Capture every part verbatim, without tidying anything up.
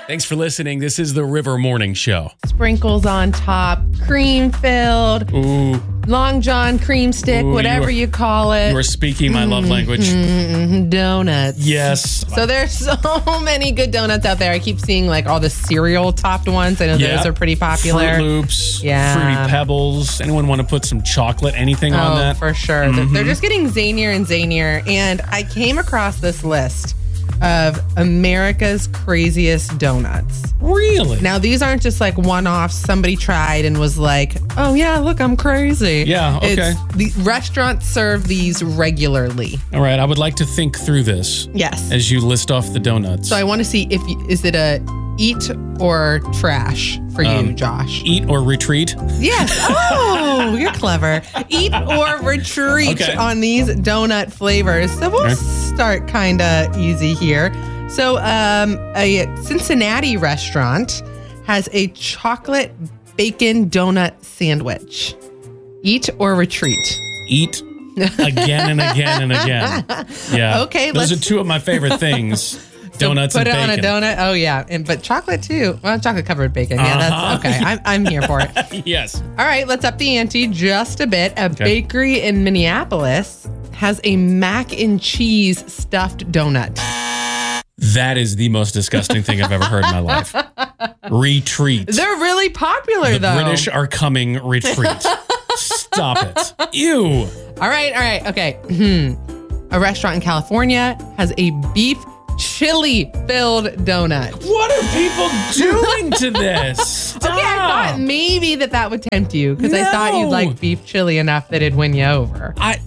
Thanks for listening. This is the River Morning Show. Sprinkles on top, cream filled, Ooh. Long John cream stick, Ooh, whatever you, are, you call it. You are speaking my love language. Mm-hmm. Donuts. Yes. So there's so many good donuts out there. I keep seeing like all the cereal topped ones. I know yep. those are pretty popular. Fruit Loops, yeah. Fruity Pebbles. Anyone want to put some chocolate, anything oh, on that? For sure. Mm-hmm. They're, they're just getting zanier and zanier. And I came across this list of America's craziest donuts. Really? Now, these aren't just like one-offs. Somebody tried and was like, oh, yeah, look, I'm crazy. Yeah, okay. It's, the restaurants serve these regularly. All right, I would like to think through this. Yes. As you list off the donuts. So I want to see if you, is it a eat or trash for you, um, Josh? Eat or retreat? Yes. Oh, you're clever. Eat or retreat okay. on these donut flavors. So we'll okay. start kind of easy here. So um, a Cincinnati restaurant has a chocolate bacon donut sandwich. Eat or retreat? Eat again and again and again. Yeah. Okay. Those are two of my favorite things. Donuts so put and it bacon. on a donut. Oh yeah, and but chocolate too. Well, chocolate covered bacon. Yeah, uh-huh. that's okay. I'm I'm here for it. Yes. All right, let's up the ante just a bit. A okay. bakery in Minneapolis has a mac and cheese stuffed donut. That is the most disgusting thing I've ever heard in my life. Retreat. They're really popular the though. The British are coming. Retreat. Stop it. Ew. All right. All right. Okay. Hmm. A restaurant in California has a beef chili filled donut. What are people doing to this? Stop. Okay, I thought maybe that that would tempt you because no. I thought you'd like beef chili enough that it'd win you over. I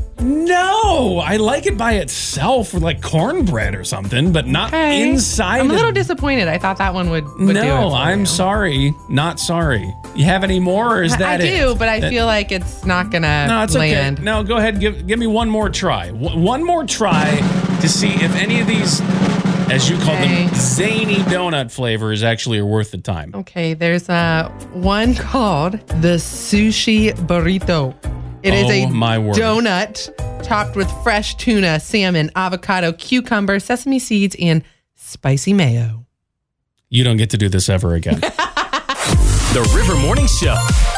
no, I like it by itself with like cornbread or something, but not okay. inside. I'm a little disappointed. I thought that one would, would no, do it for I'm you. sorry. Not sorry. You have any more or is that I it? do, but I that, feel like it's not going to No, it's land. okay. No, go ahead. Give, give me one more try. W- one more try to see if any of these, as you call okay. them, zany donut flavors actually are worth the time. Okay, there's uh, one called the sushi burrito. It is oh, a my word. donut topped with fresh tuna, salmon, avocado, cucumber, sesame seeds, and spicy mayo. You don't get to do this ever again. The River Morning Show.